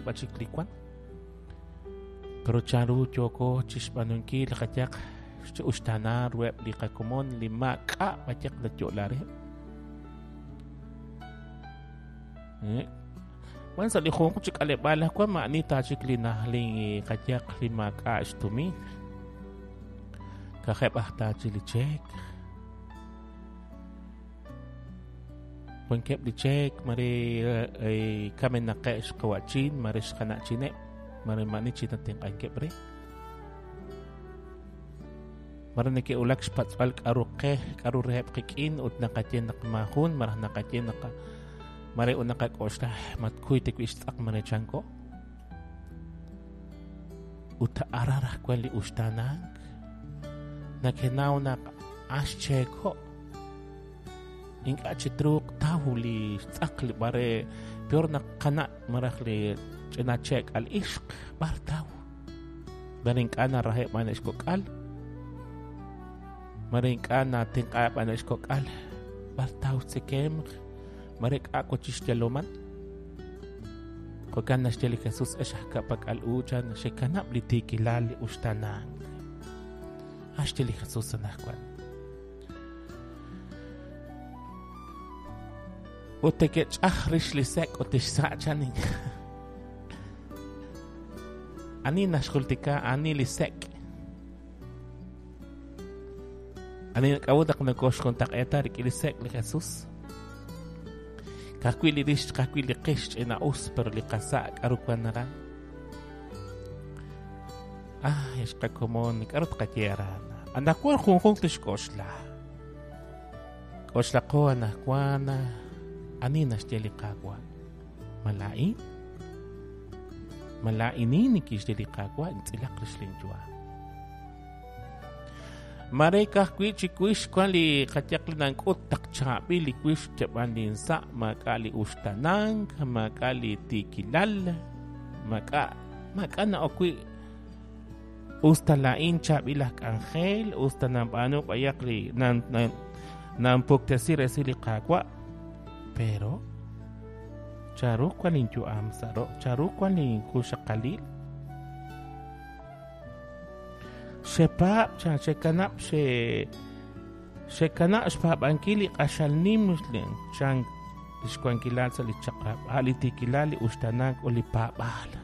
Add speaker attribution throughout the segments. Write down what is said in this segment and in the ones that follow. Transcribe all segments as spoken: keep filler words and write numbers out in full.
Speaker 1: bachiklikwan. Pero charu choko chispanunki lakatyak ustana ruep likakomon lima ka bachak la cholare. Eh. Wan sa lihong ko chik alebala ko maanita chik linahling katyak lima ka istumi. Kakep ahta chili check. When kept the check, mari ay kamen na kay kawachin, maris kana chine, mari mani chita ting ay kebre. Mari niki ulak spats al karuke, karurehep kikin ut nakatyen nakmahun, marah nakatyen naka mari unakak osla matkuy tikwistak mari chanko. Uta ararah kwali ustanak, nakinaw nak ascheko. Inka chitruk tahuli takli bare pior na kana marahli china check al ishq bar taw. Baring kana rahe mana iskokal. Maring kana tingka mana iskokal. Bar taw sekem. Marik ako chistaloman. Ko kana steli Jesus esah kapag al ujan shekanap litikilali ustanang. Ashteli Jesus anakwan. Utekech ahrish lisek utish sachaning. Ani nashkultika ani lisek. Ani nakawudak na kosh kontak eta rik ilisek li Jesus. Kakwili rish kakwili kish ina usper li kasak arukwan naran. Ah, yashka komon nikarot katyeran. Anakwan kung kung tish koshla. Koshla ko anakwana. Anina steli kagwa malain malaini ni kisdeli kagwa intilak rislinjwa mareka kwichi kwish kwali katyaklinan utak chabi li kwish chabandin sa makali ustanang makali tikilal maka maka na okwi ustalain chabilak angel ustanang paano payakli nan nan nan puktasir esili kagwa. Pero charu kwalin ju amsaro charu kwalin ku shakalil sepa cha sekanap se sekana spa bankili ashalni muslim chang iskwankilal sa lichaqab alitikilali ustanak ulipabala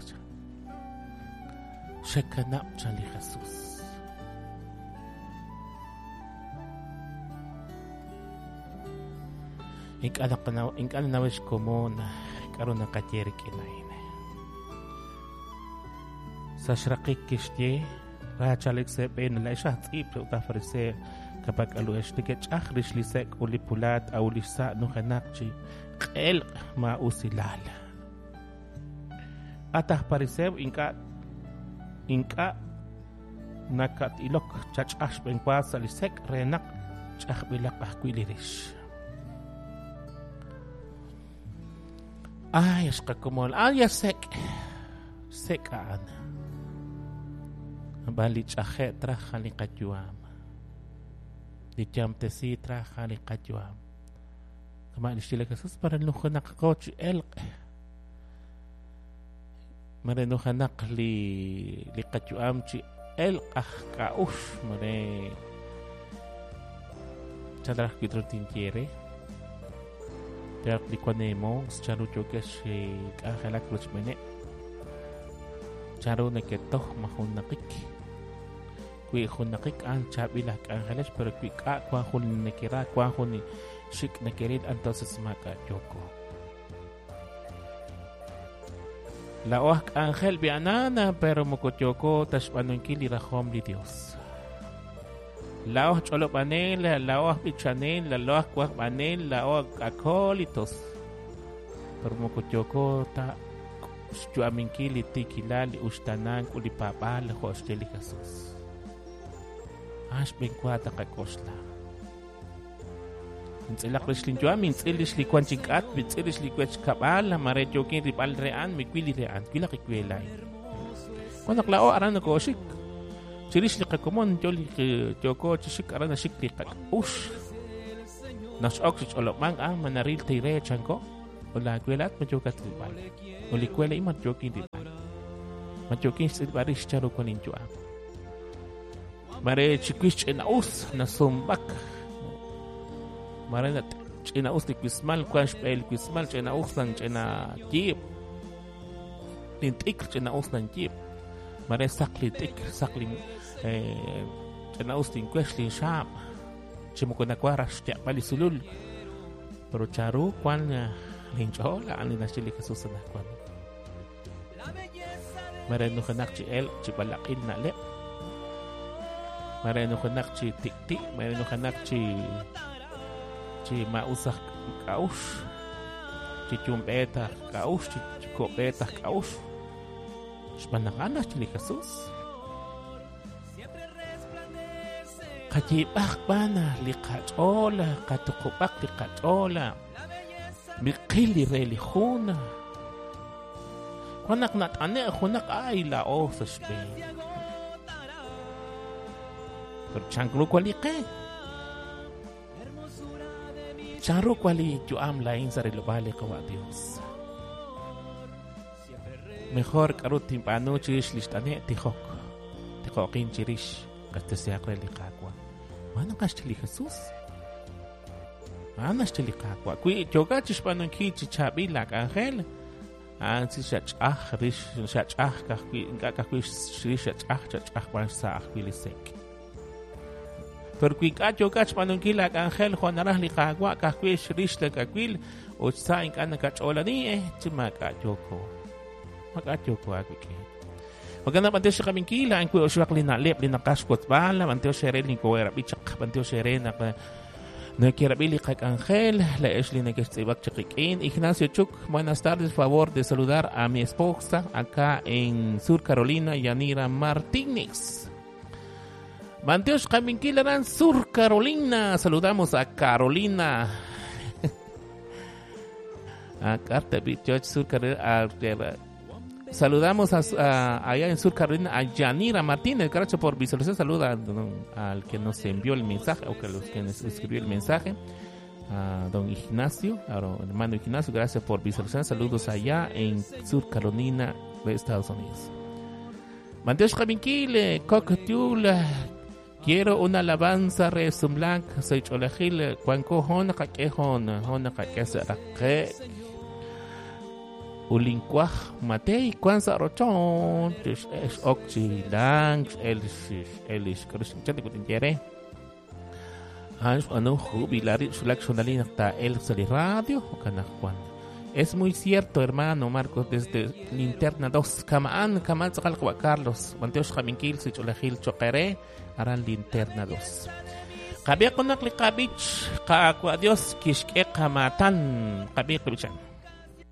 Speaker 1: sekanap cha li Jesus. Inkala kana inkala nawis komon karon nakatyerik inain. Sa shrakik kishye rachalik se pen la shat ip ta farise kapag aluesh tiket akhrish lisek ulipulat aw lisa no kanakchi qel ma usilal. Atah parise inka inka nakat ilok chach ash ben kwasa lisek renak chah bilak akwilirish. Ay, eskakumol. Ay, sek. Sekaan. Balik ahe trahali kajuam. Di jam tesi trahali kajuam. Kemarin istilah kasus para nuhanak coach elk. Mare nuhanak li li kajuam ci elk ah kaush mare. Cadrah kitro tinjere. Tiap di konemo secara juga si kahelak terus mene caro neketoh mahun nakik kui hun nakik an cabilah kahelas pero kui ka kwa hun nekira kwa hun shik nekirid entonces maka joko la wah angel bianana pero mukotjoko tas panungki lirahom li Dios. Laoh cholo panel, laoh pichanel, laoh kuah panel, laoh acolitos. Permukutjoko ta juaminki li tikilali ustanan uli papa le hosteli Jesus. Ash benkwata kakosla. Intilak rishlin juamin, intilis li kwanchikat, intilis li kwech kabal, mare jokin ripal rean, mikwili rean, kwila kikwelay. Kwanak lao aran na koshik. Chirish li kakumon joli ke joko chishik arana shikli kak ush nas oxych olopmang ang manaril tire chanko o la cuelat machokat tilbal o la cuela y machokin tilbal machokin silbarish charo con inchua mare chiquish en aus na sombak mare na en aus de quismal quash el quismal en aus nan en kib tin tik en aus nan kib mare sakli tik sakli eh en aus tin quesh sham chimo con aquaras te pali sulul pero charo kwan lincho la ani na chili Jesús na kwan mare no khanak chi el chi balaqin na le mare no khanak chi tikti mare no khanak chi chi mausak kaush chi chumbeta kaush chi kopeta kaush shmanagana chili Jesús Katibak bana liqachola katukubak liqachola biqili relihuna kunak nat ane kunak ay la osashbe pero changlu kwaliqe changlu kwali juam la insari lobale kawa Dios mejor karut timpano chish listane tijok tijokin chirish katesiakre liqaqwa Mana kastili Jesús. Mana kastili kakwa. Kui yoga chishpanon ki chichabi lak angel. Ansi shachah rish shachah kakwi kakwi rish shachah shachah kwan sa akwilisek. Pero kui ka yoga chishpanon ki lak angel honarah liqaqwa kakwi rish lak akwil o sa inkan kachola ni eh chimaka yoko. Maka yoko akwike. Maganda banteo siya kaming kila, ang kuya siya klinalip, linakaskot bala, banteo siya rin, yung kuya rabichak, banteo siya rin, nakirabili kak Angel, la Ashley nagkastibak chakikin. Ignacio Chuk, buenas tardes, favor de saludar a mi esposa acá en Sur Carolina, Yanira Martínez. Banteo siya kaming kila ran, Sur Carolina, saludamos a Carolina. A Carta George Sur Carolina, a Saludamos a, a, allá en Sur Carolina a Yanira Martínez. Gracias por visualizar. Saluda a, al que nos envió el mensaje o que los que nos escribió el mensaje. A don Ignacio, a don hermano Ignacio. Gracias por visualizar. Saludos allá en Sur Carolina de Estados Unidos. Mateos Javinquil, Cockatula. Quiero una alabanza resum blanc. Soy Cholajil. Cuanco hona caquejon. Hona caquesaraque. Ulinquaj matei kwanza rochon es oxi lang el el es cruciante con tiere hans anu jubilari sulak sonalina ta el sali radio kana kwan es muy cierto hermano Marcos desde Linterna dos kamaan kamal sakal kwa Carlos manteos kaminkil si chulahil chokere aran Linterna dos kabi konak likabich ka kwa Dios kishke kamatan kabi kubichan